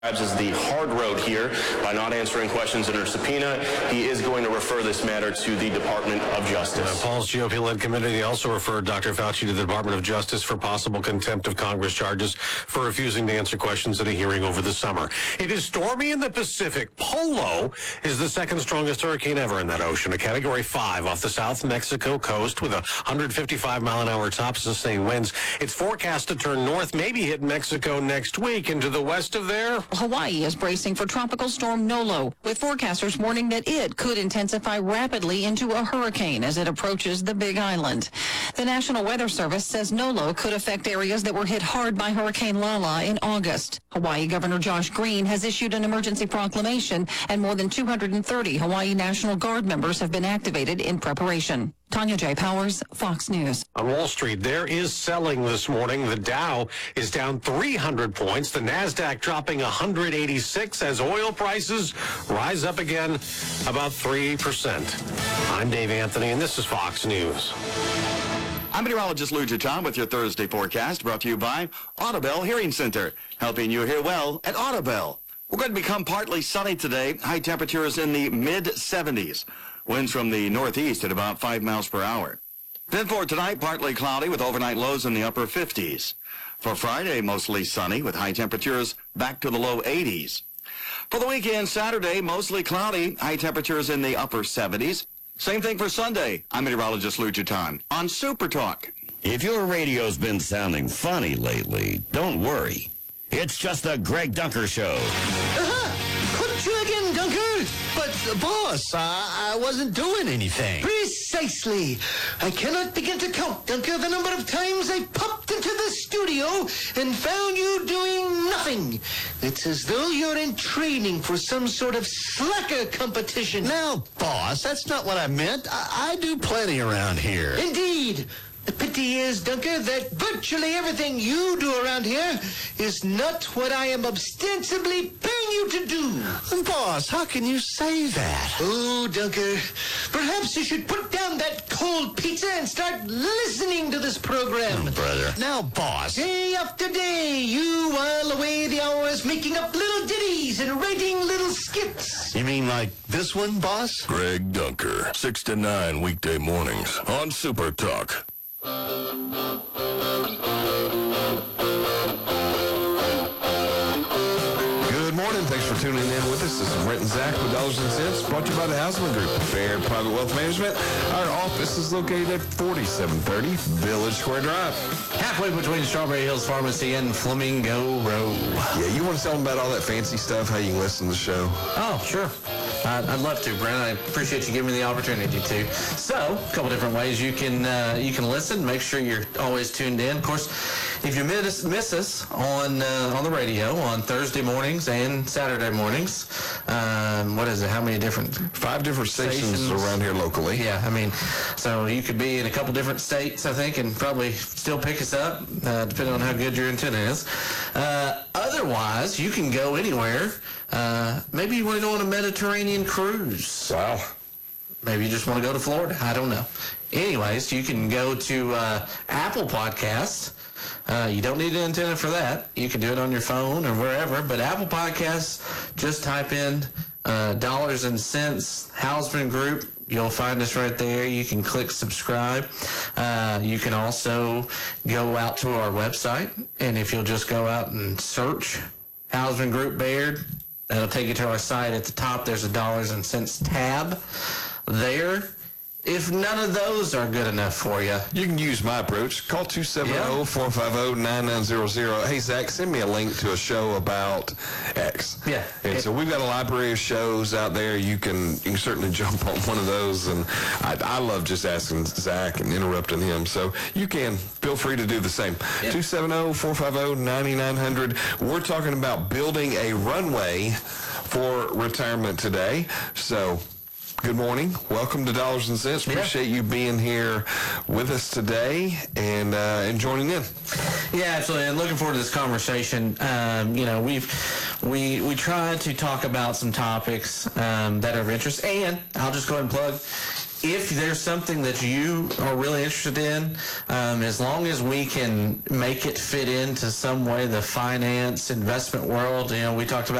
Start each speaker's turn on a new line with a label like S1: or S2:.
S1: As the hard road here by not answering questions under subpoena. He is going to refer this matter to the Department of Justice.
S2: Paul's GOP-led committee also referred Dr. Fauci to the Department of Justice for possible contempt of Congress charges for refusing to answer questions at a hearing over the summer. It is stormy in the Pacific. Polo is the second strongest hurricane ever in that ocean, a Category 5 off the South Mexico coast with 155-mile-an-hour top sustained winds. It's forecast to turn north, maybe hit Mexico next week. Into the west of there,
S3: Hawaii is bracing for Tropical Storm Nolo, with forecasters warning that it could intensify rapidly into a hurricane as it approaches the Big Island. The National Weather Service says Nolo could affect areas that were hit hard by Hurricane Lala in August. Hawaii Governor Josh Green has issued an emergency proclamation, and more than 230 Hawaii National Guard members have been activated in preparation. Tanya J. Powers, Fox News.
S2: On Wall Street, there is selling this morning. The Dow is down 300 points. The NASDAQ dropping 186 as oil prices rise up again about 3%. I'm Dave Anthony, and this is Fox News.
S4: I'm meteorologist Lou John with your Thursday forecast, brought to you by Audubell Hearing Center, helping you hear well at Audubell. We're going to become partly sunny today. High temperatures in the mid-70s. Winds from the northeast at about 5 miles per hour. Then for tonight, partly cloudy with overnight lows in the upper 50s. For Friday, mostly sunny with high temperatures back to the low 80s. For the weekend, Saturday, mostly cloudy, high temperatures in the upper 70s. Same thing for Sunday. I'm meteorologist Lou John on Super Talk.
S5: If your radio's been sounding funny lately, don't worry. It's just the Greg Dunker Show.
S6: Couldn't you again, Dunker? But, boss, I wasn't doing anything. Precisely. I cannot begin to count, Dunker, the number of times I popped into the studio and found you doing nothing. It's as though you're in training for some sort of slacker competition.
S7: Now, boss, that's not what I meant. I do plenty around here.
S6: Indeed. The pity is, Dunker, that virtually everything you do around here is not what I am ostensibly paying you to do.
S7: Boss, how can you say that?
S6: Oh, Dunker, perhaps you should put down that cold pizza and start listening to this program.
S7: Brother. Now, boss.
S6: Day after day, you while away the hours making up little ditties and writing little skits.
S7: You mean like this one, boss?
S8: Greg Dunker, 6 to 9 weekday mornings on Super Talk.
S9: Good morning. Thanks for tuning in with us. This is Brent and Zach with Dollars and Cents, brought to you by the Hausman Group, Baird Private Wealth Management. Our office is located at 4730 Village Square Drive.
S10: Halfway between Strawberry Hills Pharmacy and Flamingo Road.
S9: Yeah, you want to tell them about all that fancy stuff, how you can listen to the show?
S10: Oh, sure. I'd love to, Brent. I appreciate you giving me the opportunity to. So, a couple different ways you can listen. Make sure you're always tuned in. Of course, if you miss us on the radio on Thursday mornings and Saturday mornings, what is it? How many different?
S9: 5 different stations around here locally.
S10: Yeah, I mean, so you could be in a couple different states, I think, and probably still pick us up, depending on how good your antenna is. Otherwise, you can go anywhere. Maybe you want to go on a Mediterranean cruise.
S9: Wow.
S10: Maybe you just want to go to Florida. I don't know. Anyways, you can go to Apple Podcasts. You don't need an antenna for that. You can do it on your phone or wherever. But Apple Podcasts, just type in Dollars and Cents Hausman Group. You'll find us right there. You can click subscribe. You can also go out to our website. And if you'll just go out and search Hausman Group Baird, that'll take you to our site. At the top, there's a Dollars and Cents tab there. If none of those are good enough for you,
S9: you can use my approach. Call 270-450-9900. Hey, Zach, send me a link to a show about X.
S10: Yeah.
S9: And so we've got a library of shows out there. You can certainly jump on one of those. And I love just asking Zach and interrupting him. So you can. Feel free to do the same. Yeah. 270-450-9900. We're talking about building a runway for retirement today. So good morning. Welcome to Dollars and Cents. Appreciate you being here with us today and joining in.
S10: Yeah, absolutely. And looking forward to this conversation. We try to talk about some topics that are of interest. And I'll just go ahead and plug. if there's something that you are really interested in, as long as we can make it fit into some way the finance investment world, we talked about